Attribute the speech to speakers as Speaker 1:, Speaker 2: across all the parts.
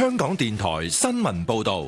Speaker 1: 香港電台新聞報道。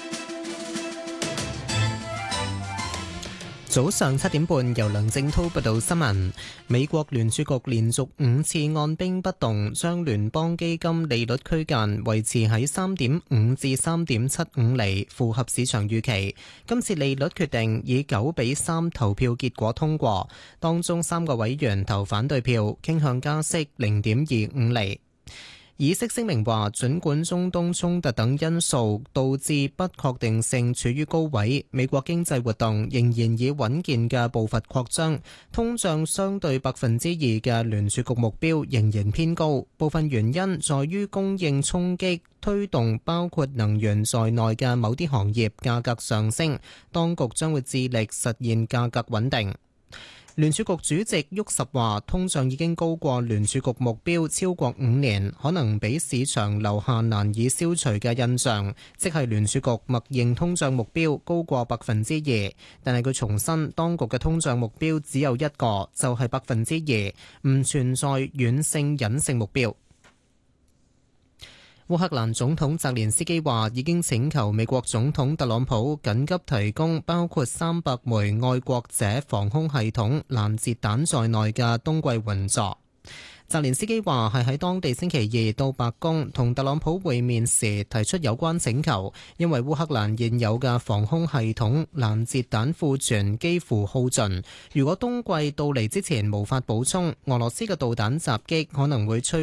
Speaker 2: 早上7點半，由梁正滔報道新聞。美國聯儲局連續5次按兵不動，將聯邦基金利率區間維持喺3.5至3.75厘，符合市場預期。今次利率決定以9-3投票結果通過，當中3個委員投反對票，傾向加息0.25厘。議息聲明話，儘管中東衝突等因素導致不確定性處於高位，美國經濟活動仍然以穩健嘅步伐擴張，通脹相對2%嘅聯儲局目標仍然偏高。部分原因在於供應衝擊推動包括能源在內嘅某啲行業價格上升，當局將會致力實現價格穩定。聯儲局主席沃什話，通脹已經高過聯儲局目標超過5年，可能俾市場留下難以消除嘅印象，即係聯儲局默認通脹目標高過2%，但係佢重申當局嘅通脹目標只有一個，就係2%，唔存在軟性隱性目標。烏克蘭總統澤連斯基話已經請求美國總統特朗普緊急提供包括300枚愛國者防空系統攔截彈在內嘅冬季援助。澤連斯基話係喺當地星期2到白宮同特朗普會面時提出有關請求，因為烏克蘭現有嘅防空系統攔截彈庫存幾乎耗盡，如果冬季到嚟之前無法補充，俄羅斯嘅導彈襲擊可能會摧